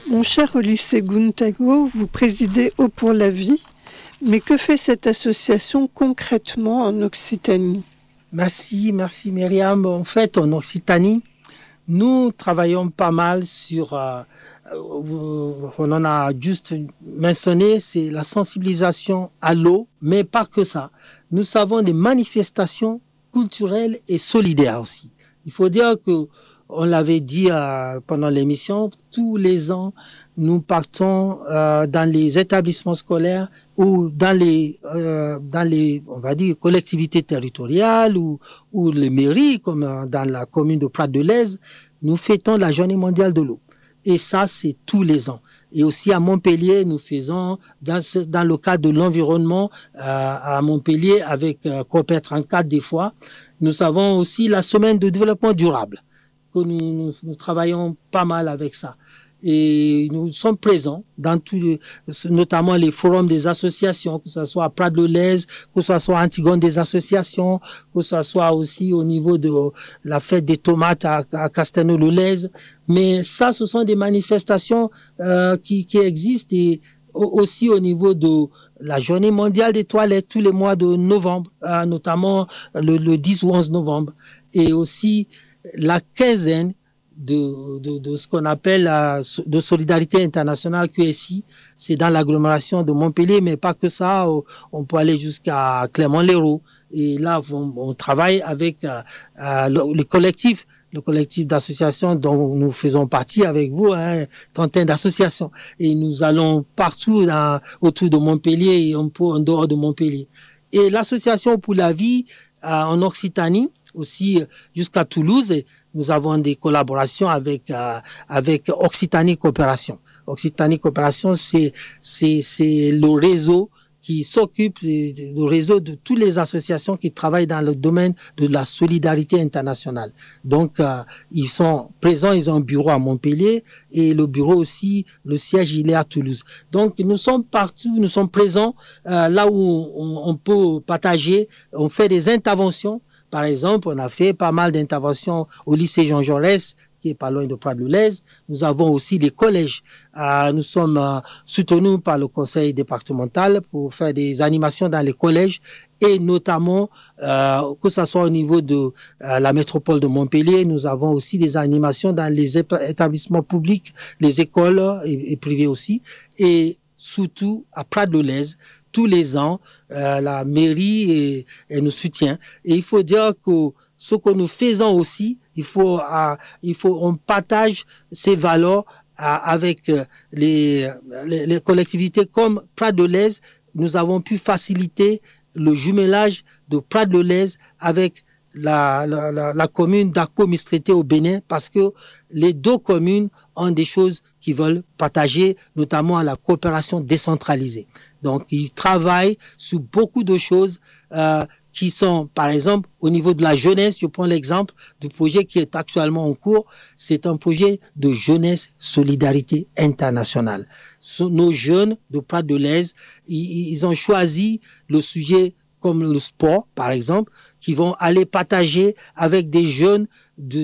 Mon cher Olysse Gountago, vous présidez Eau pour la vie, mais que fait cette association concrètement en Occitanie? Merci Myriam. En fait, en Occitanie, nous travaillons pas mal sur, on en a juste mentionné, c'est la sensibilisation à l'eau, mais pas que ça. Nous avons des manifestations culturelles et solidaires aussi. Il faut dire que, on l'avait dit pendant l'émission, tous les ans, nous partons dans les établissements scolaires ou dans les, on va dire, collectivités territoriales ou les mairies, comme dans la commune de Prat-de-Lez, nous fêtons la Journée mondiale de l'eau. Et ça, c'est tous les ans. Et aussi à Montpellier, nous faisons, dans le cadre de l'environnement, à Montpellier, avec Copper 34 des fois, nous avons aussi la semaine de développement durable, que nous travaillons pas mal avec ça. Et nous sommes présents dans notamment les forums des associations, que ce soit à Prat-de-Lez, que ce soit à Antigone des associations, que ce soit aussi au niveau de la fête des tomates à Castelnau-le-Lez. Mais ça, ce sont des manifestations qui existent, et aussi au niveau de la journée mondiale des toilettes tous les mois de novembre, notamment le 10 ou 11 novembre. Et aussi la quinzaine de ce qu'on appelle de solidarité internationale QSI, c'est dans l'agglomération de Montpellier, mais pas que ça, on peut aller jusqu'à Clermont-Lérault. Et là, on travaille avec le collectif d'associations dont nous faisons partie avec vous, trentaine d'associations. Et nous allons partout autour de Montpellier et un peu en dehors de Montpellier. Et l'association pour la vie en Occitanie, aussi jusqu'à Toulouse, nous avons des collaborations avec Occitanie Coopération. Occitanie Coopération, c'est le réseau qui s'occupe du réseau de toutes les associations qui travaillent dans le domaine de la solidarité internationale. Donc, ils sont présents, ils ont un bureau à Montpellier et le bureau aussi, le siège, il est à Toulouse. Donc, nous sommes partout, nous sommes présents là où on peut partager, on fait des interventions. Par exemple, on a fait pas mal d'interventions au lycée Jean Jaurès, qui est pas loin de Prat-de-Lez. Nous avons aussi les collèges. Nous sommes soutenus par le conseil départemental pour faire des animations dans les collèges, et notamment, que ce soit au niveau de la métropole de Montpellier, nous avons aussi des animations dans les établissements publics, les écoles et privés aussi, et surtout à Prat-de-Lez. Tous les ans, la mairie nous soutient. Et il faut dire que ce que nous faisons aussi, on partage ces valeurs avec les collectivités comme Prat-de-Lez. Nous avons pu faciliter le jumelage de Prat-de-Lez avec la commune d'Ako-Mistrété au Bénin, parce que les deux communes ont des choses qu'ils veulent partager, notamment à la coopération décentralisée. Donc, ils travaillent sur beaucoup de choses qui sont, par exemple, au niveau de la jeunesse. Je prends l'exemple du projet qui est actuellement en cours. C'est un projet de jeunesse solidarité internationale. Nos jeunes de Prat-de-Lez, ils ont choisi le sujet comme le sport, par exemple, qui vont aller partager avec des jeunes de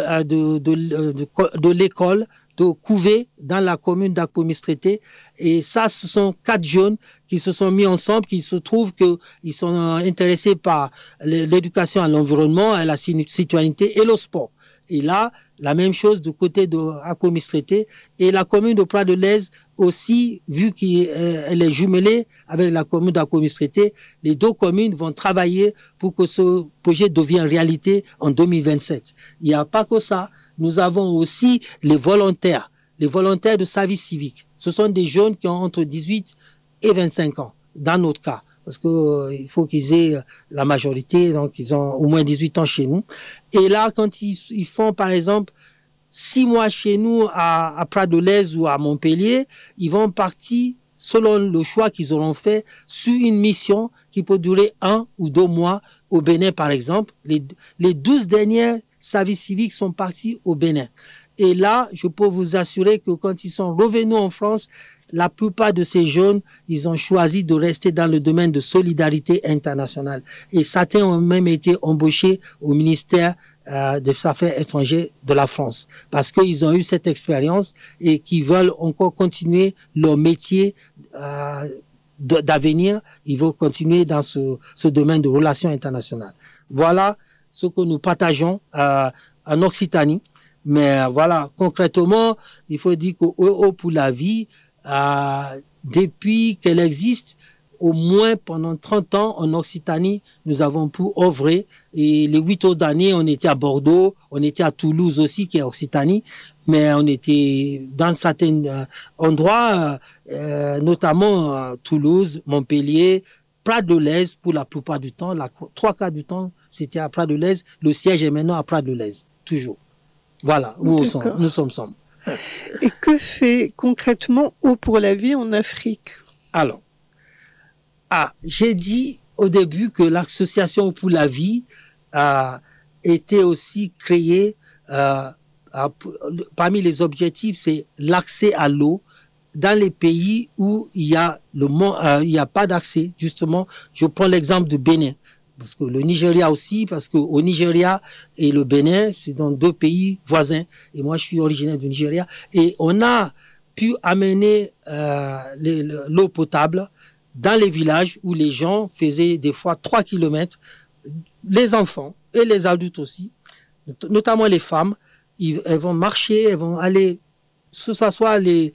l'école de Couvé dans la commune d'Ako-Mistrété. Et ça, ce sont 4 jeunes qui se sont mis ensemble, qui se trouvent que ils sont intéressés par l'éducation à l'environnement, à la citoyenneté et le sport. Et là, la même chose du côté de Ako-Mistrété, et la commune de Prat-de-Lez aussi, vu qu'elle est jumelée avec la commune d'Ako-Mistrété, les deux communes vont travailler pour que ce projet devienne réalité en 2027. Il n'y a pas que ça. Nous avons aussi les volontaires de service civique. Ce sont des jeunes qui ont entre 18 et 25 ans, dans notre cas. Parce que il faut qu'ils aient la majorité, donc ils ont au moins 18 ans chez nous. Et là, quand ils font, par exemple, 6 mois chez nous à Prat-de-Lez ou à Montpellier, ils vont partir, selon le choix qu'ils auront fait, sur une mission qui peut durer 1 ou 2 mois au Bénin, par exemple. Les 12 derniers services civiques sont partis au Bénin. Et là, je peux vous assurer que quand ils sont revenus en France, la plupart de ces jeunes, ils ont choisi de rester dans le domaine de solidarité internationale. Et certains ont même été embauchés au ministère des affaires étrangères de la France, parce qu'ils ont eu cette expérience et qu'ils veulent encore continuer leur métier d'avenir. Ils veulent continuer dans ce domaine de relations internationales. Voilà ce que nous partageons en Occitanie. Mais voilà, concrètement, il faut dire qu'Eau pour la vie, depuis qu'elle existe, au moins pendant 30 ans en Occitanie, nous avons pu œuvrer. Et les 8 autres années, on était à Bordeaux, on était à Toulouse aussi, qui est Occitanie, mais on était dans certains endroits, notamment Toulouse, Montpellier, Prat-de-Lez pour la plupart du temps. 3/4 du temps, c'était à Prat-de-Lez. Le siège est maintenant à Prat-de-Lez, toujours. Voilà, où nous sommes. Et que fait concrètement Eau pour la vie en Afrique? Alors, j'ai dit au début que l'association Eau pour la vie a été aussi créée, parmi les objectifs, c'est l'accès à l'eau dans les pays où il y a pas d'accès. Justement, je prends l'exemple du Bénin. Parce que le Nigeria aussi, parce que au Nigeria et le Bénin, c'est dans 2 pays voisins. Et moi, je suis originaire du Nigeria. Et on a pu amener l'eau potable dans les villages où les gens faisaient des fois 3 kilomètres. Les enfants et les adultes aussi, notamment les femmes, elles vont marcher, elles vont aller, que ce soit les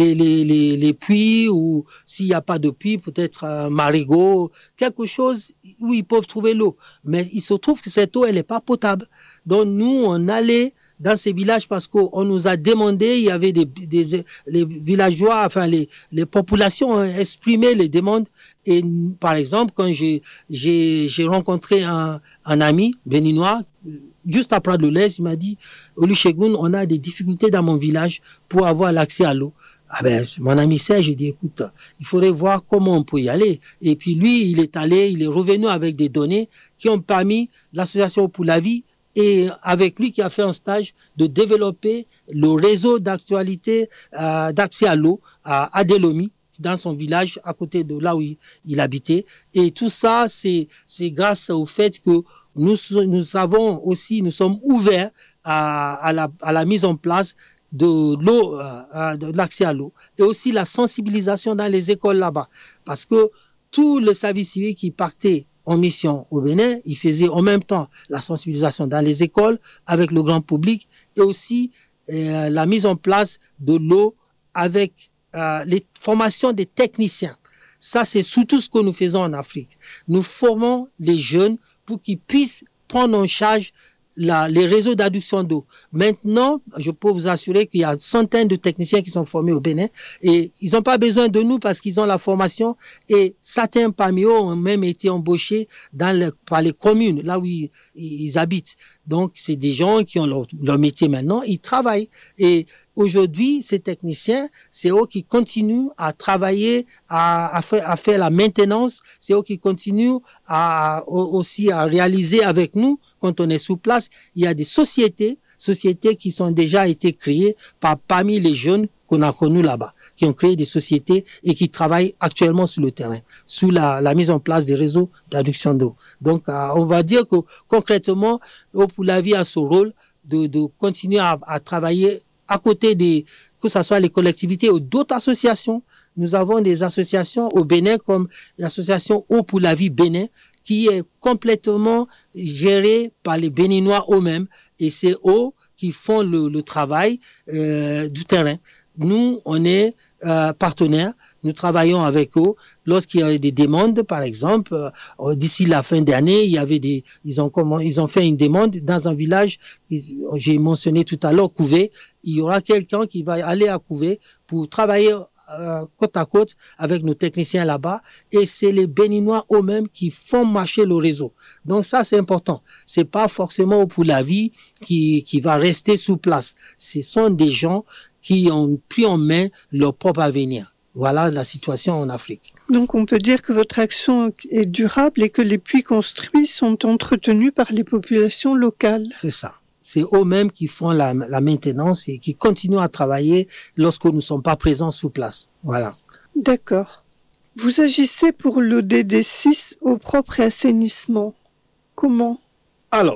puits, ou s'il n'y a pas de puits, peut-être un marigot, quelque chose où ils peuvent trouver l'eau. Mais il se trouve que cette eau, elle n'est pas potable. Donc nous, on allait dans ces villages parce qu'on nous a demandé, il y avait les villageois, enfin les populations ont exprimé les demandes. Et par exemple, quand j'ai rencontré un ami béninois, juste après de l'Est, il m'a dit, Olusegun, on a des difficultés dans mon village pour avoir l'accès à l'eau. Ah ben, mon ami Serge, j'ai dit, écoute, il faudrait voir comment on peut y aller. Et puis lui, il est revenu avec des données qui ont permis l'association pour la vie, et avec lui qui a fait un stage de développer le réseau d'accès à l'eau à Adelomi, dans son village à côté de là où il habitait. Et tout ça, c'est grâce au fait que nous sommes ouverts à la mise en place de l'eau, de l'accès à l'eau, et aussi la sensibilisation dans les écoles là-bas, parce que tous les services civiques qui partaient en mission au Bénin, ils faisaient en même temps la sensibilisation dans les écoles avec le grand public, et aussi la mise en place de l'eau avec les formations des techniciens. Ça, c'est surtout ce que nous faisons en Afrique. Nous formons les jeunes pour qu'ils puissent prendre en charge les réseaux d'adduction d'eau. Maintenant, je peux vous assurer qu'il y a centaines de techniciens qui sont formés au Bénin, et ils n'ont pas besoin de nous parce qu'ils ont la formation, et certains parmi eux ont même été embauchés par les communes, là où ils habitent. Donc, c'est des gens qui ont leur métier maintenant, ils travaillent. Et aujourd'hui, ces techniciens, c'est eux qui continuent à travailler, à faire la maintenance, c'est eux qui continuent aussi à réaliser avec nous quand on est sur place. Il y a des sociétés qui sont déjà été créées parmi les jeunes qu'on a connus là-bas, qui ont créé des sociétés et qui travaillent actuellement sur le terrain, sous la mise en place des réseaux d'adduction d'eau. Donc, on va dire que concrètement, Eau pour la vie a ce rôle de continuer à travailler à côté que ce soit les collectivités ou d'autres associations. Nous avons des associations au Bénin comme l'association Eau pour la vie Bénin, qui est complètement gérée par les Béninois eux-mêmes, et c'est eux qui font le travail du terrain. Nous, on est partenaires, nous travaillons avec eux. Lorsqu'il y a des demandes, par exemple, d'ici la fin d'année, ils ont fait une demande dans un village, j'ai mentionné tout à l'heure, Couvé. Il y aura quelqu'un qui va aller à Couvé pour travailler côte à côte avec nos techniciens là-bas, et c'est les Béninois eux-mêmes qui font marcher le réseau. Donc ça, c'est important. C'est pas forcément pour la vie qui va rester sous place. Ce sont des gens qui ont pris en main leur propre avenir. Voilà la situation en Afrique. Donc on peut dire que votre action est durable et que les puits construits sont entretenus par les populations locales. C'est ça. C'est eux-mêmes qui font la maintenance et qui continuent à travailler lorsque nous ne sommes pas présents sur place. Voilà. D'accord. Vous agissez pour l'ODD 6, eau propre et assainissement. Comment? Alors,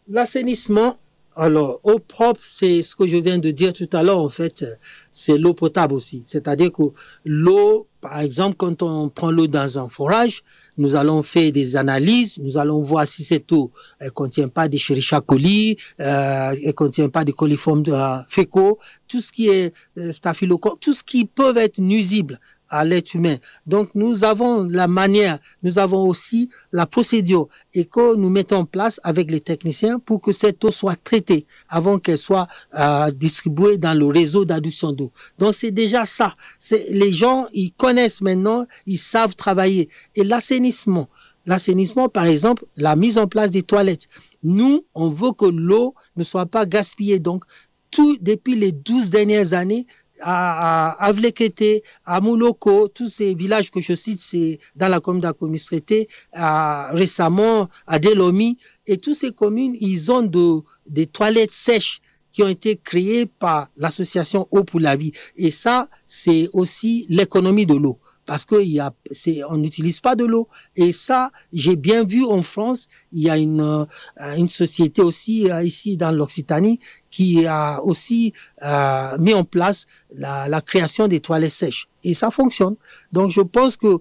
L'assainissement, alors, eau propre, c'est ce que je viens de dire tout à l'heure, en fait, c'est l'eau potable aussi. C'est-à-dire que l'eau, par exemple, quand on prend l'eau dans un forage, nous allons faire des analyses, nous allons voir si cette eau, elle contient pas des Escherichia coli, elle contient pas des coliformes fécaux, tout ce qui est staphylocoque, tout ce qui peut être nuisible à l'être humain. Donc, nous avons la manière, nous avons aussi la procédure et que nous mettons en place avec les techniciens pour que cette eau soit traitée avant qu'elle soit distribuée dans le réseau d'adduction d'eau. Donc, c'est déjà ça. Les gens, ils connaissent maintenant, ils savent travailler. Et l'assainissement, par exemple, la mise en place des toilettes. Nous, on veut que l'eau ne soit pas gaspillée. Donc, depuis les 12 dernières années, à Avlekete, à Mouloko, tous ces villages que je cite, c'est dans la commune d'Akomistrete, récemment à Delomi, et toutes ces communes, ils ont des toilettes sèches qui ont été créées par l'association Eau pour la vie. Et ça, c'est aussi l'économie de l'eau. Parce que on n'utilise pas de l'eau. Et ça, j'ai bien vu en France, il y a une société aussi ici dans l'Occitanie qui a aussi mis en place la création des toilettes sèches. Et ça fonctionne. Donc je pense que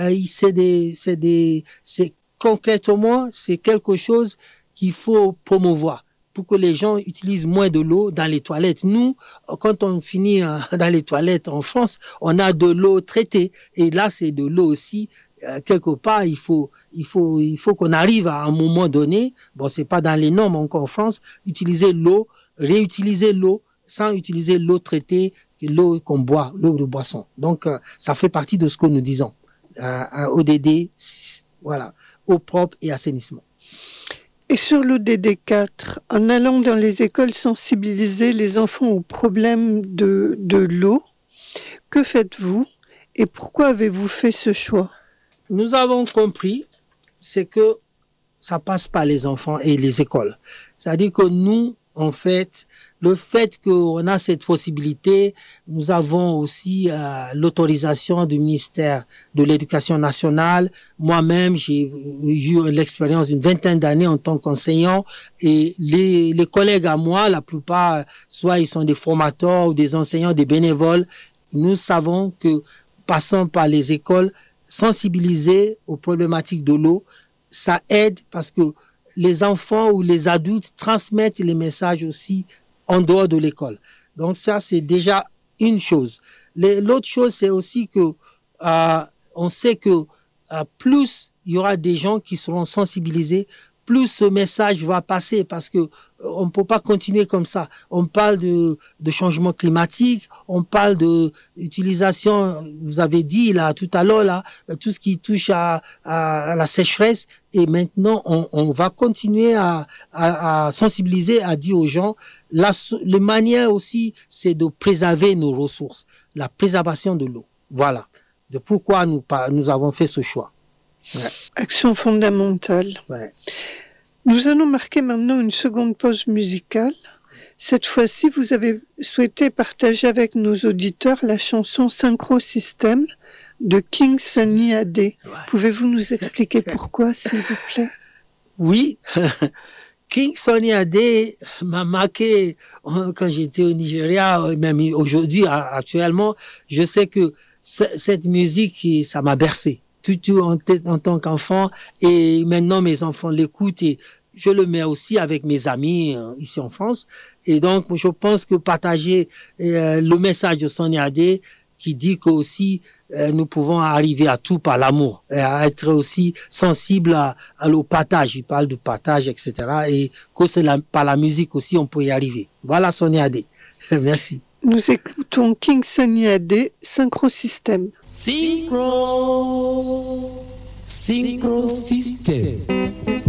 concrètement, c'est quelque chose qu'il faut promouvoir pour que les gens utilisent moins de l'eau dans les toilettes. Nous, quand on finit dans les toilettes en France, on a de l'eau traitée. Et là, c'est de l'eau aussi. Quelque part, il faut qu'on arrive à un moment donné. Bon, c'est pas dans les normes encore en France. Utiliser l'eau, réutiliser l'eau sans utiliser l'eau traitée, l'eau qu'on boit, l'eau de boisson. Donc, ça fait partie de ce que nous disons. ODD, voilà, eau propre et assainissement. Et sur l'ODD 4, en allant dans les écoles sensibiliser les enfants aux problèmes de l'eau, que faites-vous et pourquoi avez-vous fait ce choix? Nous avons compris, c'est que ça passe par les enfants et les écoles. C'est-à-dire que nous, en fait, le fait qu'on a cette possibilité, nous avons aussi l'autorisation du ministère de l'Éducation nationale. Moi-même, j'ai eu l'expérience d'une 20aine d'années en tant qu'enseignant et les collègues à moi, la plupart, soit ils sont des formateurs ou des enseignants, des bénévoles. Nous savons que passant par les écoles, sensibiliser aux problématiques de l'eau, ça aide parce que les enfants ou les adultes transmettent les messages aussi en dehors de l'école. Donc ça, c'est déjà une chose. L'autre chose, c'est aussi que on sait que plus il y aura des gens qui seront sensibilisés, plus ce message va passer parce que on ne peut pas continuer comme ça. On parle de changement climatique, on parle de utilisation, vous avez dit là tout à l'heure là, tout ce qui touche à la sécheresse et maintenant on va continuer à sensibiliser, à dire aux gens la manière aussi c'est de préserver nos ressources, la préservation de l'eau. Voilà. De pourquoi nous avons fait ce choix. Ouais. Action fondamentale. Ouais. Nous allons marquer maintenant une seconde pause musicale. Cette fois-ci, vous avez souhaité partager avec nos auditeurs la chanson Synchro System de King Sunny Adé. Ouais. Pouvez-vous nous expliquer pourquoi, s'il vous plaît? Oui. King Sunny Adé m'a marqué quand j'étais au Nigeria, même aujourd'hui, actuellement. Je sais que cette musique, ça m'a bercé. Tout en tant qu'enfant et maintenant mes enfants l'écoutent et je le mets aussi avec mes amis ici en France et donc je pense que partager le message de Sunny Adé qui dit que aussi nous pouvons arriver à tout par l'amour et à être aussi sensible au partage, il parle de partage etc. et que c'est par la musique aussi on peut y arriver. Voilà Sunny Adé. Merci. Nous écoutons King Sunny Adé, Synchro System. Synchro System.